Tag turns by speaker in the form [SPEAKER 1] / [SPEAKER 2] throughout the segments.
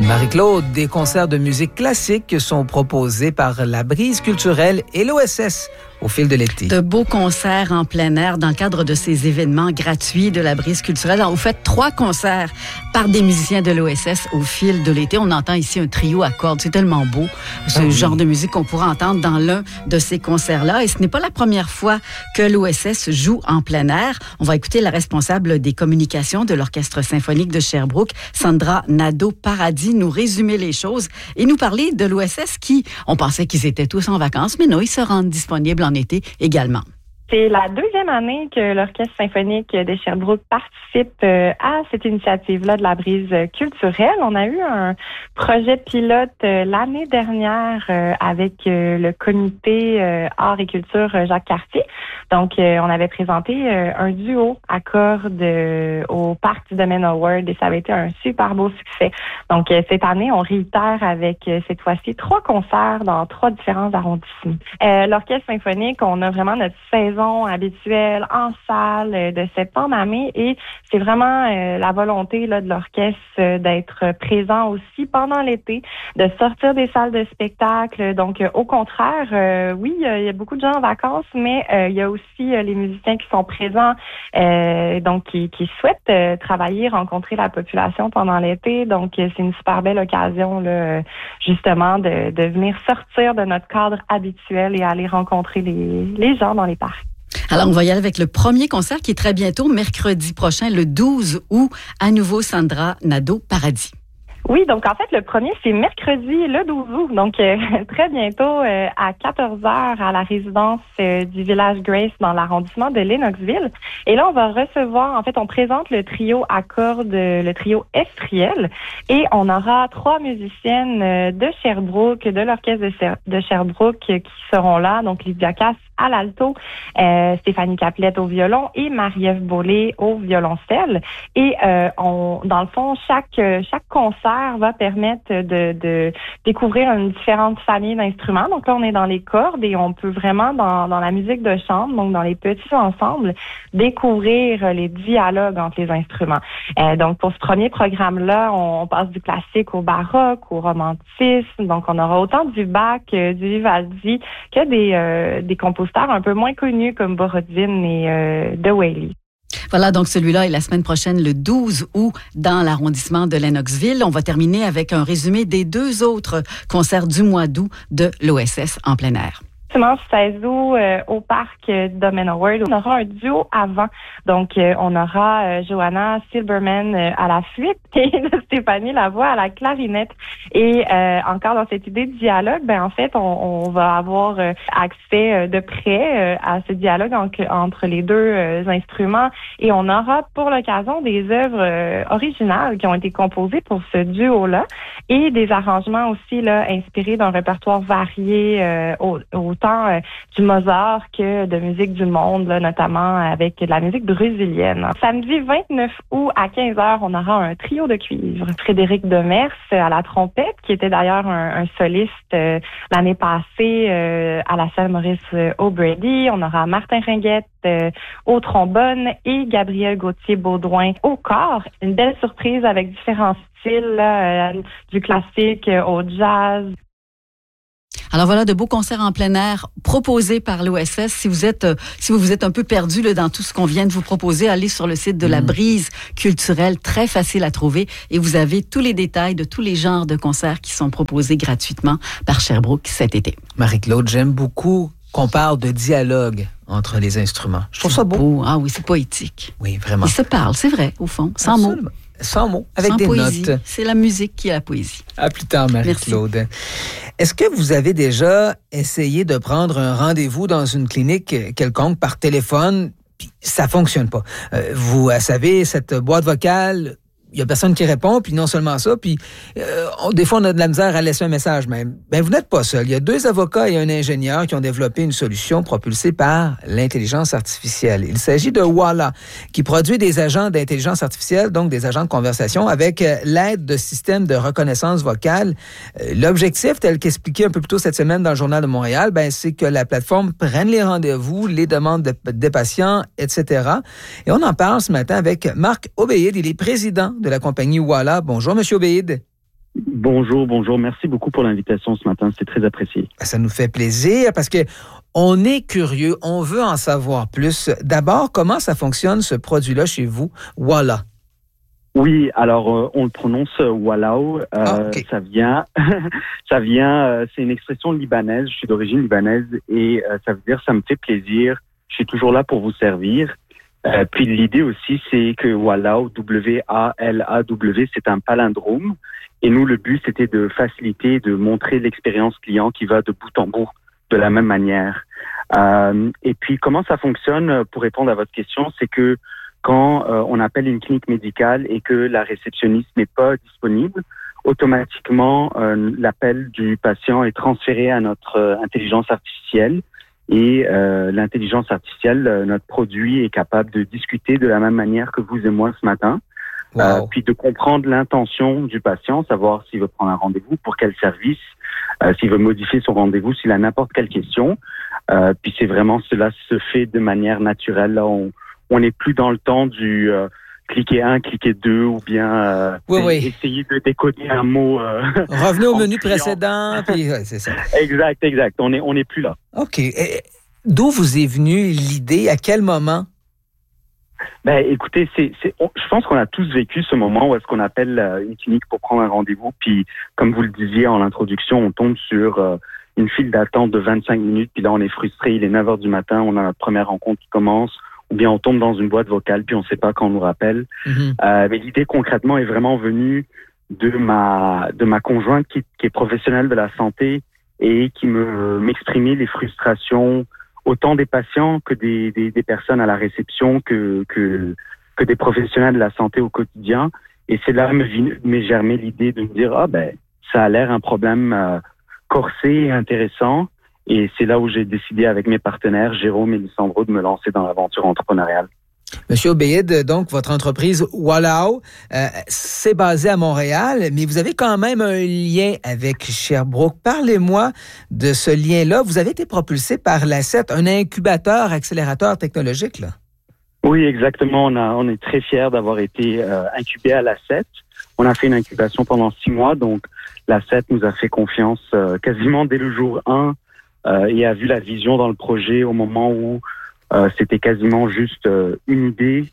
[SPEAKER 1] Marie-Claude, des concerts de musique classique sont proposés par la Brise culturelle et l'OSS au fil de l'été.
[SPEAKER 2] De beaux concerts en plein air dans le cadre de ces événements gratuits de la Brise culturelle. Alors, vous faites 3 concerts par des musiciens de l'OSS au fil de l'été. On entend ici un trio à cordes. C'est tellement beau, ce genre de musique qu'on pourra entendre dans l'un de ces concerts-là. Et ce n'est pas la première fois que l'OSS joue en plein air. On va écouter la responsable des communications de l'Orchestre symphonique de Sherbrooke, Sandra Nadeau-Paradis, nous résumer les choses et nous parler de l'OSS qui, on pensait qu'ils étaient tous en vacances, mais non, ils se rendent disponibles en été également.
[SPEAKER 3] C'est la 2e année que l'Orchestre symphonique de Sherbrooke participe à cette initiative-là de la Brise culturelle. On a eu un projet pilote l'année dernière avec le comité Art et Culture Jacques Cartier. Donc, on avait présenté un duo à cordes au Parc du Domaine Award et ça avait été un super beau succès. Donc, cette année, on réitère avec cette fois-ci 3 concerts dans 3 différents arrondissements. L'Orchestre symphonique, on a vraiment notre saison habituelle en salle de septembre à mai et c'est vraiment la volonté là, de l'orchestre d'être présent aussi pendant l'été, de sortir des salles de spectacle. Donc, au contraire, oui, il y a beaucoup de gens en vacances, mais il y a aussi les musiciens qui sont présents, donc qui souhaitent travailler, rencontrer la population pendant l'été. Donc, c'est une super belle occasion, là, justement, de venir sortir de notre cadre habituel et aller rencontrer les gens dans les parcs.
[SPEAKER 2] Alors, on va y aller avec le premier concert qui est très bientôt, mercredi prochain, le 12 août, à nouveau Sandra Nadeau-Paradis.
[SPEAKER 3] Oui, donc en fait, le premier, c'est mercredi, le 12 août, donc très bientôt à 14h à la résidence du Village Grace dans l'arrondissement de Lennoxville. Et là, on va recevoir, en fait, on présente le trio à cordes, le trio Estriel, et on aura 3 musiciennes de Sherbrooke, de l'orchestre de Sherbrooke qui seront là, donc Lydia Cass à l'alto, Stéphanie Caplette au violon et Marie-Ève Beaulé au violoncelle. Et dans le fond, chaque concert va permettre de découvrir une différente famille d'instruments. Donc là, on est dans les cordes et on peut vraiment, dans la musique de chambre, donc dans les petits ensembles, découvrir les dialogues entre les instruments. Donc pour ce premier programme-là, on passe du classique au baroque, au romantisme. Donc on aura autant du Bach, du Vivaldi que des compositeurs un peu moins connus comme Borodine et de Whaley.
[SPEAKER 2] Voilà, donc celui-là est la semaine prochaine, le 12 août, dans l'arrondissement de Lennoxville. On va terminer avec un résumé des 2 autres concerts du mois d'août de l'OSS en plein air.
[SPEAKER 3] Dimanche 16 août, au Parc Domaine Award, on aura un duo avant. Donc, on aura Johanna Silberman à la flûte et Stéphanie Lavoie à la clarinette. Et encore dans cette idée de dialogue, ben en fait, on va avoir accès de près à ce dialogue entre les 2 instruments. Et on aura pour l'occasion des œuvres originales qui ont été composées pour ce duo-là et des arrangements aussi là inspirés d'un répertoire varié autant du Mozart que de musique du monde, là, notamment avec de la musique brésilienne. Samedi 29 août à 15h, on aura un trio de cuivre. Frédéric Demers à la trompette, qui était d'ailleurs un soliste l'année passée à la salle Maurice O'Brady. On aura Martin Ringuette au trombone et Gabriel Gauthier-Baudouin au corps. Une belle surprise avec différents styles, là, du classique au jazz.
[SPEAKER 2] Alors voilà, de beaux concerts en plein air proposés par l'OSS. Si vous vous êtes un peu perdu là, dans tout ce qu'on vient de vous proposer, allez sur le site de la Brise culturelle, très facile à trouver, et vous avez tous les détails de tous les genres de concerts qui sont proposés gratuitement par Sherbrooke cet été.
[SPEAKER 1] Marie-Claude, j'aime beaucoup qu'on parle de dialogue entre les instruments. Je trouve ça beau.
[SPEAKER 2] Ah oui, c'est poétique.
[SPEAKER 1] Oui, vraiment.
[SPEAKER 2] Ils se parlent, c'est vrai, au fond, sans mots.
[SPEAKER 1] Sans mots, avec
[SPEAKER 2] sans
[SPEAKER 1] des
[SPEAKER 2] poésie.
[SPEAKER 1] notes.
[SPEAKER 2] C'est la musique qui est la poésie.
[SPEAKER 1] À plus tard, Marie-Claude.
[SPEAKER 2] Merci.
[SPEAKER 1] Est-ce que vous avez déjà essayé de prendre un rendez-vous dans une clinique quelconque par téléphone, puis ça fonctionne pas? Vous savez, cette boîte vocale, il y a personne qui répond, puis non seulement ça, puis des fois, on a de la misère à laisser un message même. Ben, vous n'êtes pas seul. Il y a 2 avocats et un ingénieur qui ont développé une solution propulsée par l'intelligence artificielle. Il s'agit de Wala, qui produit des agents d'intelligence artificielle, donc des agents de conversation, avec l'aide de systèmes de reconnaissance vocale. L'objectif, tel qu'expliqué un peu plus tôt cette semaine dans le Journal de Montréal, ben, c'est que la plateforme prenne les rendez-vous, les demandes des patients, etc. Et on en parle ce matin avec Marc Obéide. Il est président de la compagnie Wala. Bonjour, M. Obéide.
[SPEAKER 4] Bonjour. Merci beaucoup pour l'invitation ce matin. C'est très apprécié.
[SPEAKER 1] Ça nous fait plaisir parce que on est curieux, on veut en savoir plus. D'abord, comment ça fonctionne ce produit-là chez vous? Voilà.
[SPEAKER 4] Oui, alors on le prononce walao.
[SPEAKER 1] Okay.
[SPEAKER 4] Ça vient, c'est une expression libanaise. Je suis d'origine libanaise et ça veut dire ça me fait plaisir. Je suis toujours là pour vous servir. Puis l'idée aussi, c'est que walao, W-A-L-A-W, c'est un palindrome. Et nous, le but, c'était de faciliter, de montrer l'expérience client qui va de bout en bout de la même manière. Et puis, comment ça fonctionne, pour répondre à votre question, c'est que quand on appelle une clinique médicale et que la réceptionniste n'est pas disponible, automatiquement, l'appel du patient est transféré à notre intelligence artificielle. Et l'intelligence artificielle, notre produit est capable de discuter de la même manière que vous et moi ce matin.
[SPEAKER 1] Wow.
[SPEAKER 4] Puis de comprendre l'intention du patient, savoir s'il veut prendre un rendez-vous, pour quel service, s'il veut modifier son rendez-vous, s'il a n'importe quelle question. Puis c'est vraiment cela se fait de manière naturelle. Là, on n'est plus dans le temps du cliquer 1, cliquer 2 ou bien essayer de décoder un mot.
[SPEAKER 1] Revenez au menu précédent, puis c'est ça.
[SPEAKER 4] Exact. On n'est plus là.
[SPEAKER 1] OK. D'où vous est venue l'idée? À quel moment?
[SPEAKER 4] Ben, écoutez, je pense qu'on a tous vécu ce moment où est-ce qu'on appelle une clinique pour prendre un rendez-vous. Puis, comme vous le disiez en introduction, on tombe sur une file d'attente de 25 minutes. Puis là, on est frustré. Il est 9 heures du matin. On a notre première rencontre qui commence. Ou bien on tombe dans une boîte vocale, puis on ne sait pas quand on nous rappelle. Mm-hmm. Mais l'idée, concrètement, est vraiment venue de ma conjointe qui est professionnelle de la santé et qui m'exprimait les frustrations autant des patients que des personnes à la réception que des professionnels de la santé au quotidien. Et c'est là m'est germé l'idée de me dire ça a l'air un problème corsé et intéressant. Et c'est là où j'ai décidé avec mes partenaires, Jérôme et Lissandro, de me lancer dans l'aventure entrepreneuriale.
[SPEAKER 1] Monsieur Obéid, donc votre entreprise Walao, c'est basé à Montréal, mais vous avez quand même un lien avec Sherbrooke. Parlez-moi de ce lien-là. Vous avez été propulsé par l'ACET, un incubateur, accélérateur technologique, là.
[SPEAKER 4] Oui, exactement. On est très fiers d'avoir été incubés à l'ACET. On a fait une incubation pendant 6 mois, donc l'ACET nous a fait confiance quasiment dès le jour 1 et a vu la vision dans le projet au moment où c'était quasiment juste une idée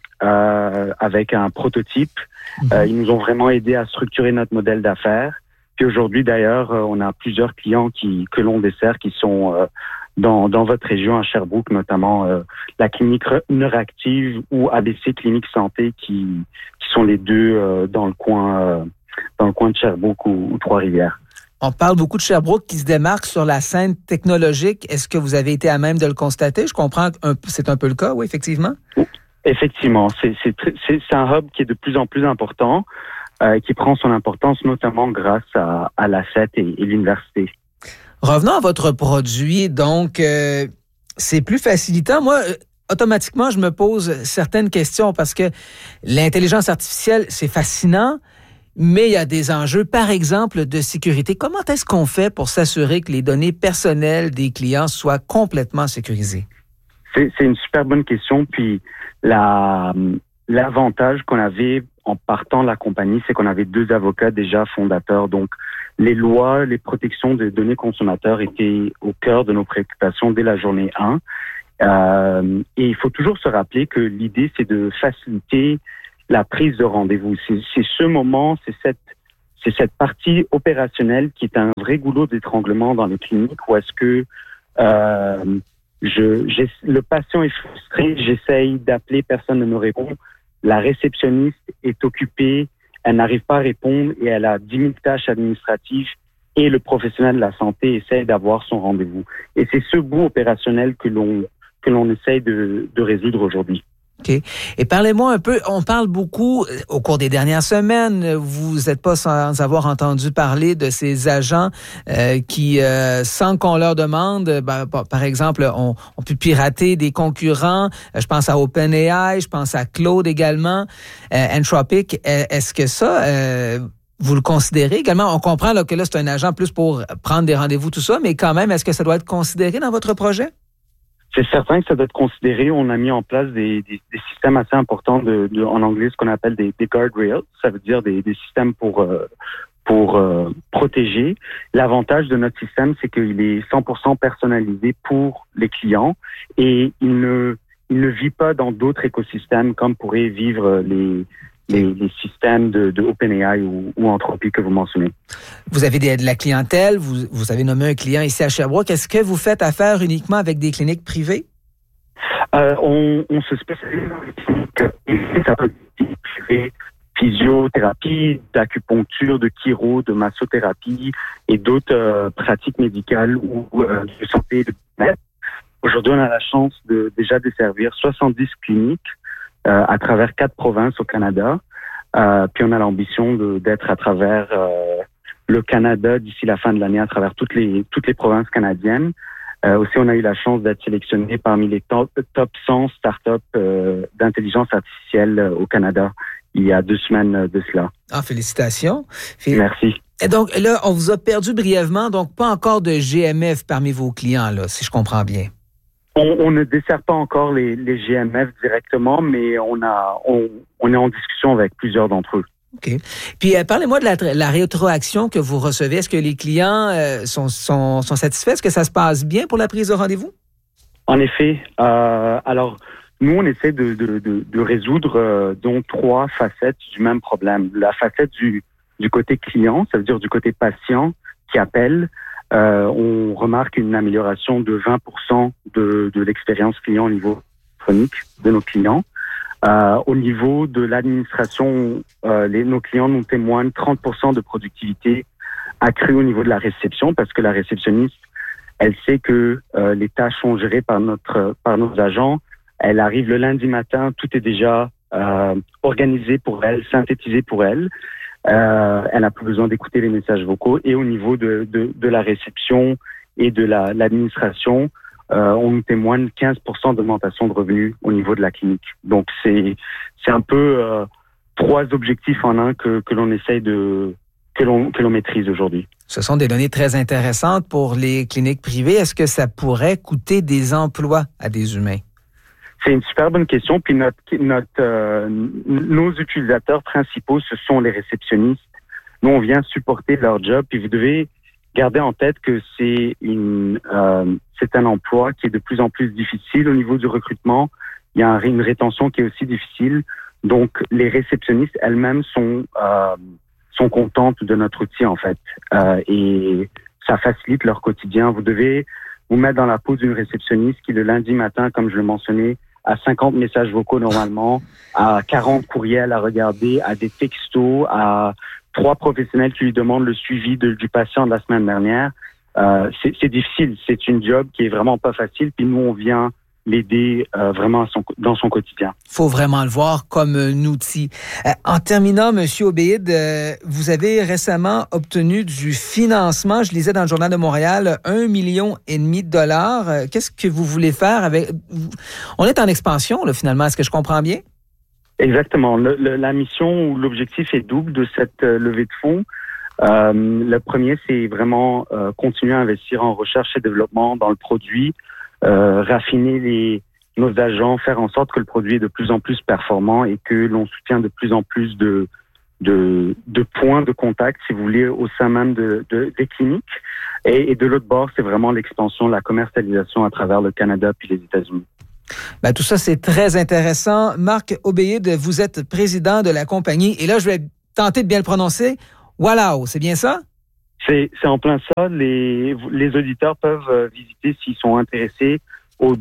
[SPEAKER 4] avec un prototype. Ils nous ont vraiment aidé à structurer notre modèle d'affaires. Puis aujourd'hui, d'ailleurs, on a plusieurs clients que l'on dessert qui sont dans votre région à Sherbrooke, notamment la clinique Neuractive ou ABC Clinique Santé qui sont les deux dans le coin de Sherbrooke ou Trois-Rivières.
[SPEAKER 1] On parle beaucoup de Sherbrooke qui se démarque sur la scène technologique. Est-ce que vous avez été à même de le constater? Je comprends que c'est un peu le cas, oui, effectivement.
[SPEAKER 4] Effectivement, c'est un hub qui est de plus en plus important, qui prend son importance notamment grâce à l'ACET et l'université.
[SPEAKER 1] Revenons à votre produit. Donc, c'est plus facilitant. Moi, automatiquement, je me pose certaines questions parce que l'intelligence artificielle, c'est fascinant. Mais il y a des enjeux, par exemple, de sécurité. Comment est-ce qu'on fait pour s'assurer que les données personnelles des clients soient complètement sécurisées?
[SPEAKER 4] C'est une super bonne question. Puis l'avantage qu'on avait en partant de la compagnie, c'est qu'on avait 2 avocats déjà fondateurs. Donc, les lois, les protections des données consommateurs étaient au cœur de nos préoccupations dès la journée 1. Et il faut toujours se rappeler que l'idée, c'est de faciliter la prise de rendez-vous. C'est ce moment, c'est cette partie opérationnelle qui est un vrai goulot d'étranglement dans les cliniques où est-ce que le patient est frustré, j'essaye d'appeler, personne ne me répond. La réceptionniste est occupée, elle n'arrive pas à répondre et elle a 10 000 tâches administratives et le professionnel de la santé essaye d'avoir son rendez-vous. Et c'est ce bout opérationnel que l'on essaye de résoudre aujourd'hui.
[SPEAKER 1] OK. Et parlez-moi un peu, on parle beaucoup au cours des dernières semaines, vous n'êtes pas sans avoir entendu parler de ces agents qui, sans qu'on leur demande, par exemple, ont pu pirater des concurrents. Je pense à OpenAI, je pense à Claude également, Anthropic. Est-ce que ça... vous le considérez également? On comprend là, que là, c'est un agent plus pour prendre des rendez-vous, tout ça, mais quand même, est-ce que ça doit être considéré dans votre projet?
[SPEAKER 4] C'est certain que ça doit être considéré. On a mis en place des systèmes assez importants en anglais, ce qu'on appelle des guardrails. Ça veut dire des systèmes pour protéger. L'avantage de notre système, c'est qu'il est 100% personnalisé pour les clients et il ne vit pas dans d'autres écosystèmes comme pourraient vivre les systèmes de OpenAI ou Anthropic que vous mentionnez.
[SPEAKER 1] Vous avez de la clientèle, vous avez nommé un client ici à Sherbrooke. Est-ce que vous faites affaire uniquement avec des cliniques privées?
[SPEAKER 4] On se spécialise dans les cliniques, ça peut être des cliniques privées, physiothérapie, d'acupuncture, de chiro, de massothérapie et d'autres pratiques médicales ou de santé et de bien-être. Aujourd'hui, on a la chance de déjà desservir 70 cliniques à travers 4 provinces au Canada. Puis on a l'ambition d'être à travers le Canada d'ici la fin de l'année, à travers toutes les provinces canadiennes. Aussi, on a eu la chance d'être sélectionné parmi les top 100 startups d'intelligence artificielle au Canada il y a 2 semaines de cela.
[SPEAKER 1] Ah, félicitations.
[SPEAKER 4] Merci.
[SPEAKER 1] Et donc là, on vous a perdu brièvement, donc pas encore de GMF parmi vos clients, là, si je comprends bien.
[SPEAKER 4] On ne dessert pas encore les GMF directement, mais on est en discussion avec plusieurs d'entre eux.
[SPEAKER 1] OK. Puis parlez-moi de la rétroaction que vous recevez. Est-ce que les clients sont satisfaits? Est-ce que ça se passe bien pour la prise de rendez-vous?
[SPEAKER 4] En effet. Alors, nous, on essaie de résoudre donc 3 facettes du même problème. La facette du côté client, ça veut dire du côté patient qui appelle. On remarque une amélioration de 20% de l'expérience client au niveau chronique de nos clients. Au niveau de l'administration, nos clients nous témoignent 30% de productivité accrue au niveau de la réception parce que la réceptionniste, elle sait que les tâches sont gérées par nos agents. Elle arrive le lundi matin, tout est déjà organisé pour elle, synthétisé pour elle. Elle n'a plus besoin d'écouter les messages vocaux. Et au niveau de la réception et de l'administration, on nous témoigne 15% d'augmentation de revenus au niveau de la clinique. Donc, c'est un peu 3 objectifs en un que l'on essaye que l'on maîtrise aujourd'hui.
[SPEAKER 1] Ce sont des données très intéressantes pour les cliniques privées. Est-ce que ça pourrait coûter des emplois à des humains?
[SPEAKER 4] C'est une super bonne question. Puis nos utilisateurs principaux, ce sont les réceptionnistes. Nous, on vient supporter leur job. Puis vous devez garder en tête que c'est un emploi qui est de plus en plus difficile au niveau du recrutement. Il y a une rétention qui est aussi difficile. Donc, les réceptionnistes elles-mêmes sont contentes de notre outil, en fait. Et ça facilite leur quotidien. Vous devez vous mettre dans la peau d'une réceptionniste qui, le lundi matin, comme je le mentionnais, a 50 messages vocaux normalement, à 40 courriels à regarder, à des textos, à 3 professionnels qui lui demandent le suivi du patient de la semaine dernière. C'est difficile. C'est une job qui est vraiment pas facile. Puis nous, on vient l'aider vraiment dans son quotidien.
[SPEAKER 1] Il faut vraiment le voir comme un outil. En terminant, M. Obéid, vous avez récemment obtenu du financement, je lisais dans le Journal de Montréal, 1,5 million de dollars. Qu'est-ce que vous voulez faire avec... On est en expansion, là, finalement. Est-ce que je comprends bien?
[SPEAKER 4] Exactement. La mission ou l'objectif est double de cette levée de fonds. Le premier, c'est vraiment continuer à investir en recherche et développement dans le produit, raffiner nos agents, faire en sorte que le produit est de plus en plus performant et que l'on soutient de plus en plus de points de contact, si vous voulez, au sein même des cliniques. Et de l'autre bord, c'est vraiment l'expansion, la commercialisation à travers le Canada puis les États-Unis.
[SPEAKER 1] Ben, tout ça, c'est très intéressant. Marc Obéid, vous êtes président de la compagnie. Et là, je vais tenter de bien le prononcer. Walao, c'est bien ça?
[SPEAKER 4] C'est en plein ça. Les auditeurs peuvent visiter s'ils sont intéressés au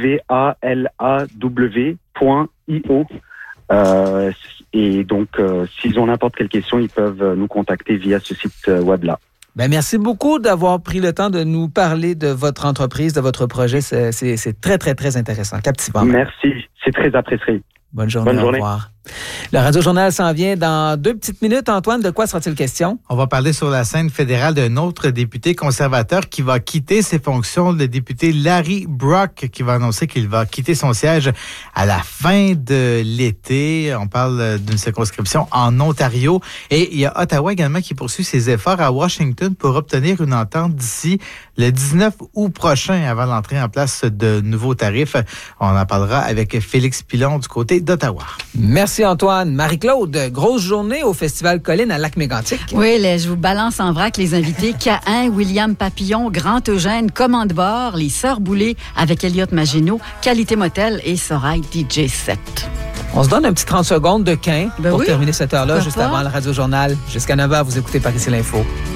[SPEAKER 4] walaw.io. Et donc, s'ils ont n'importe quelle question, ils peuvent nous contacter via ce site web-là.
[SPEAKER 1] Ben, merci beaucoup d'avoir pris le temps de nous parler de votre entreprise, de votre projet. C'est très, très, très intéressant, captivant.
[SPEAKER 4] Merci, c'est très apprécié.
[SPEAKER 1] Bonne journée, au revoir. Le Radio-Journal s'en vient dans 2 petites minutes. Antoine, de quoi sera-t-il question?
[SPEAKER 5] On va parler sur la scène fédérale d'un autre député conservateur qui va quitter ses fonctions, le député Larry Brock, qui va annoncer qu'il va quitter son siège à la fin de l'été. On parle d'une circonscription en Ontario. Et il y a Ottawa également qui poursuit ses efforts à Washington pour obtenir une entente d'ici le 19 août prochain avant l'entrée en place de nouveaux tarifs. On en parlera avec Félix Pilon du côté d'Ottawa.
[SPEAKER 1] Merci. Merci Antoine. Marie-Claude, grosse journée au Festival Colline à Lac-Mégantic.
[SPEAKER 2] Oui, je vous balance en vrac les invités. K1, William Papillon, Grand Eugène, Commande Bord, les Sœurs Boulay avec Elliott Maginot, Qualité Motel et Sorail DJ 7.
[SPEAKER 1] On se donne un petit 30 secondes de quin pour terminer cette heure-là, juste avant le Radio-Journal. Jusqu'à 9h, vous écoutez Par ici l'info.